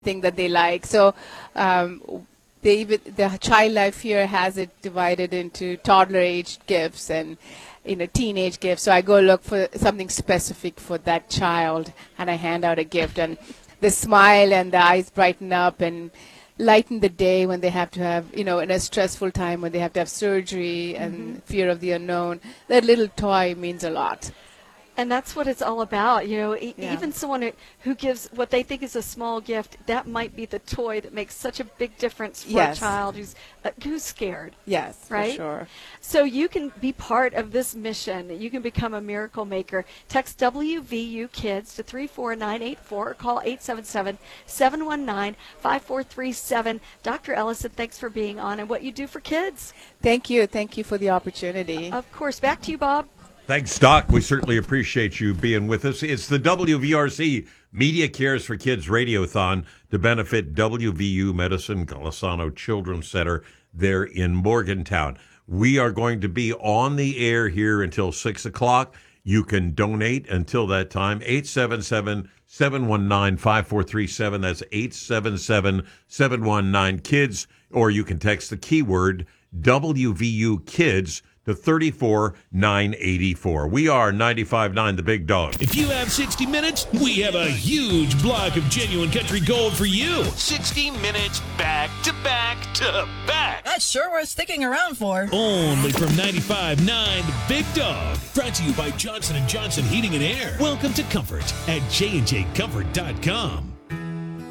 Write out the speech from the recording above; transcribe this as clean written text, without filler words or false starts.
thing that they like. So the Child Life here has it divided into toddler age gifts and teenage gifts. So I go look for something specific for that child, and I hand out a gift, and the smile and the eyes brighten up and lighten the day when they have to have, in a stressful time when they have to have surgery and fear of the unknown. That little toy means a lot. And that's what it's all about. Even someone who gives what they think is a small gift, that might be the toy that makes such a big difference for a child who's scared. Yes, right? For sure. So you can be part of this mission. You can become a miracle maker. Text WVU Kids to 34984 or call 877-719-5437. Dr. Ellison, thanks for being on and what you do for kids. Thank you. Thank you for the opportunity. Of course. Back to you, Bob. Thanks, Doc. We certainly appreciate you being with us. It's the WVRC Media Cares for Kids Radiothon to benefit WVU Medicine Golisano Children's Center there in Morgantown. We are going to be on the air here until 6 o'clock. You can donate until that time. 877-719-5437. That's 877-719-KIDS. Or you can text the keyword WVU Kids to 34984. We are 95.9 The Big Dog. If you have 60 minutes, we have a huge block of genuine country gold for you. 60 minutes back to back to back. That's sure worth sticking around for. Only from 95.9 The Big Dog. Brought to you by Johnson & Johnson Heating and Air. Welcome to comfort at jjcomfort.com.